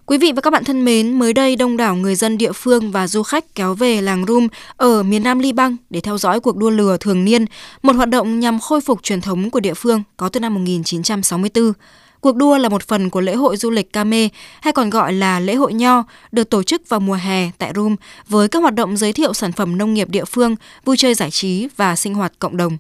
Quý vị và các bạn thân mến, mới đây đông đảo người dân địa phương và du khách kéo về làng Rum ở miền Nam Liban để theo dõi cuộc đua lừa thường niên, một hoạt động nhằm khôi phục truyền thống của địa phương có từ năm 1964. Cuộc đua là một phần của lễ hội du lịch Kame, hay còn gọi là lễ hội Nho, được tổ chức vào mùa hè tại Rum với các hoạt động giới thiệu sản phẩm nông nghiệp địa phương, vui chơi giải trí và sinh hoạt cộng đồng.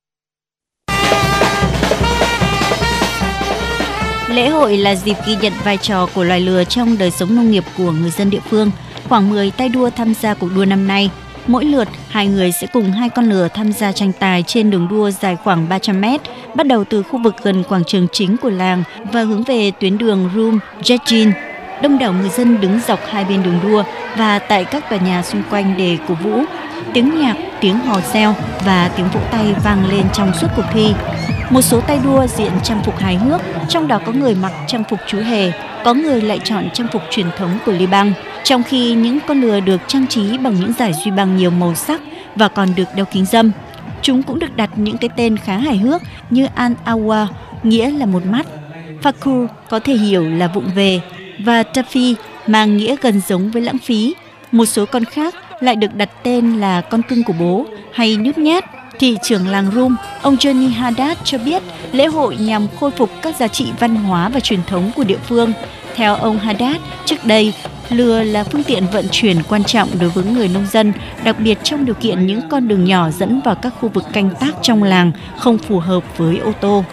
Lễ hội là dịp ghi nhận vai trò của loài lừa trong đời sống nông nghiệp của người dân địa phương. Khoảng 10 tay đua tham gia cuộc đua năm nay. Mỗi lượt, 2 người sẽ cùng 2 con lừa tham gia tranh tài trên đường đua dài khoảng 300 mét, bắt đầu từ khu vực gần quảng trường chính của làng và hướng về tuyến đường Rum Jetjin. Đông đảo người dân đứng dọc hai bên đường đua và tại các tòa nhà xung quanh để cổ vũ. Tiếng nhạc, tiếng hò reo và tiếng vỗ tay vang lên trong suốt cuộc thi. Một số tay đua diện trang phục hài hước, trong đó có người mặc trang phục chú hề, có người lại chọn trang phục truyền thống của Liban, trong khi những con lừa được trang trí bằng những dải duy băng nhiều màu sắc và còn được đeo kính râm. Chúng cũng được đặt những cái tên khá hài hước như Al-Awa, nghĩa là một mắt, Fakur có thể hiểu là vụng về, và Tafi mang nghĩa gần giống với lãng phí. Một số con khác lại được đặt tên là con cưng của bố hay nhút nhát. Thị trưởng làng Rum, ông Johnny Haddad cho biết lễ hội nhằm khôi phục các giá trị văn hóa và truyền thống của địa phương. Theo ông Haddad, trước đây, lừa là phương tiện vận chuyển quan trọng đối với người nông dân, đặc biệt trong điều kiện những con đường nhỏ dẫn vào các khu vực canh tác trong làng không phù hợp với ô tô.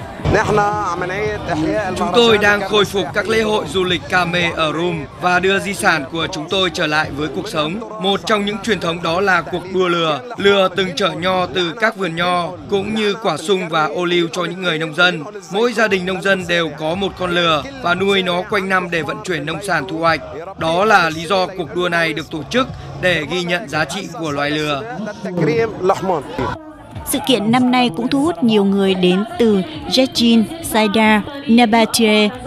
Chúng tôi đang khôi phục các lễ hội du lịch Kame ở Rum và đưa di sản của chúng tôi trở lại với cuộc sống. Một trong những truyền thống đó là cuộc đua lừa. Lừa từng chở nho từ các vườn nho, cũng như quả sung và ô liu cho những người nông dân. Mỗi gia đình nông dân đều có một con lừa và nuôi nó quanh năm để vận chuyển nông sản thu hoạch. Đó là lý do cuộc đua này được tổ chức để ghi nhận giá trị của loài lừa. Sự kiện năm nay cũng thu hút nhiều người đến từ Jetjin, Saida, Nabatie